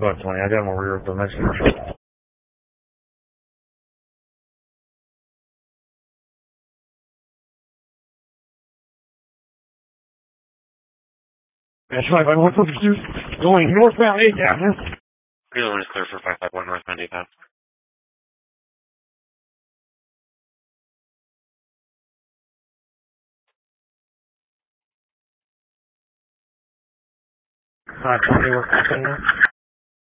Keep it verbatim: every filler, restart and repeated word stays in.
about twenty. I got him over here with the next commercial. That's right, one four two, going northbound eight Avenue. Greenland is clear for five five one northbound eight Avenue. five twenty, what's happening now?